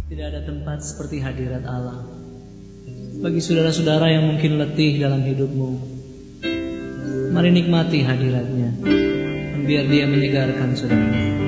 Tidak ada tempat seperti hadirat Allah. Bagi saudara-saudara yang mungkin letih dalam hidupmu, mari nikmati hadiratnya, biar Dia menyegarkan saudara.